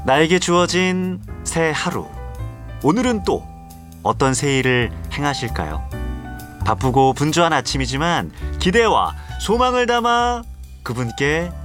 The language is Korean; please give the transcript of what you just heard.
나에게 주어진 새 하루. 오늘은 또 어떤 새 일을 행하실까요? 바쁘고 분주한 아침이지만 기대와 소망을 담아 그분께